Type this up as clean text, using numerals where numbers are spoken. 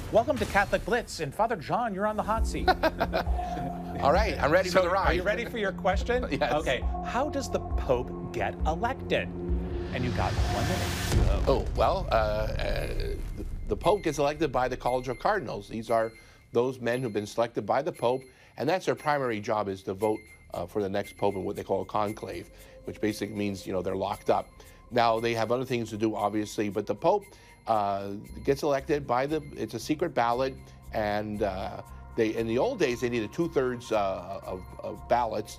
Welcome to Catholic Blitz, and Father John, you're on the hot seat. All right, I'm ready for the ride. Are you ready for your question? Yes. Okay, how does the Pope get elected? And you got 1 minute. Oh, well, the Pope gets elected by the College of Cardinals. These are those men who've been selected by the Pope, and that's their primary job, is to vote for the next Pope in what they call a conclave, which basically means, they're locked up. Now, they have other things to do, obviously, but the Pope gets elected by it's a secret ballot, and in the old days, they needed 2/3 of ballots